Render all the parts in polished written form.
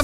volta,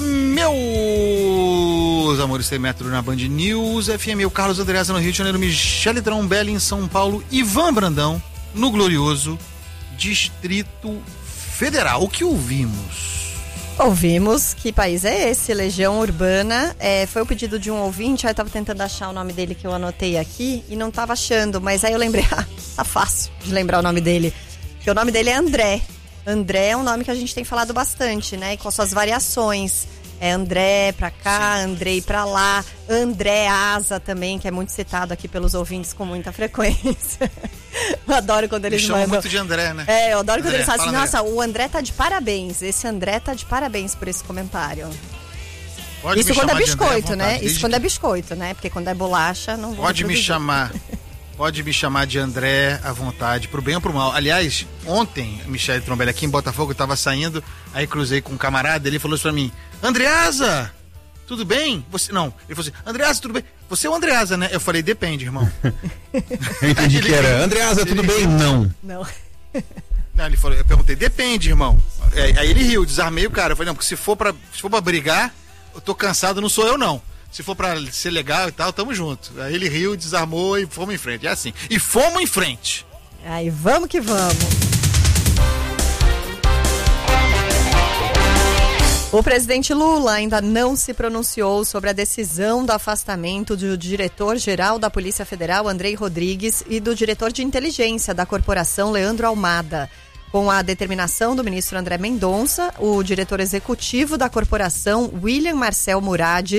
meus amores, tem Metro na Band News, FM, o Carlos Andreasa no Rio de Janeiro, Michele Trombelli em São Paulo, Ivan Brandão no glorioso Distrito Federal. O que ouvimos? Ouvimos Que País é Esse? Legião Urbana. Foi o pedido de um ouvinte, aí eu tava tentando achar o nome dele que eu anotei aqui e não tava achando, mas aí eu lembrei, tá fácil de lembrar o nome dele, porque o nome dele é André. André é um nome que a gente tem falado bastante, né? E com suas variações. André pra cá, Andrei pra lá, André Asa também, que é muito citado aqui pelos ouvintes com muita frequência. Eu adoro quando eles mandam. Muito de André, né? Eu adoro quando André, eles falam assim, nossa, André. o André tá de parabéns. Esse André tá de parabéns por esse comentário. Pode Isso quando é biscoito, André, né? Isso quando é biscoito, né? Porque quando é bolacha, não vou Pode me chamar de André à vontade, pro bem ou pro mal. Aliás, ontem, Michele Trombelli aqui em Botafogo, eu tava saindo, aí cruzei com um camarada, ele falou isso pra mim: Andreasa, tudo bem? Você não. Ele falou assim: Andreasa, tudo bem? Você é o Andreasa, né? Eu falei: depende, irmão. Eu entendi que era Andreasa, tudo bem? Não. Não. Não, ele falou, eu perguntei: depende, irmão. Aí ele riu, desarmei o cara. Eu falei: não, porque se for pra brigar, eu tô cansado, não sou eu, não. Se for pra ser legal e tal, tamo junto. Aí ele riu, desarmou e fomos em frente. É assim. E fomos em frente. Aí vamos que vamos. O presidente Lula ainda não se pronunciou sobre a decisão do afastamento do diretor-geral da Polícia Federal, Andrei Rodrigues, e do diretor de inteligência da corporação, Leandro Almada. Com a determinação do ministro André Mendonça, o diretor executivo da corporação, William Marcel Murad,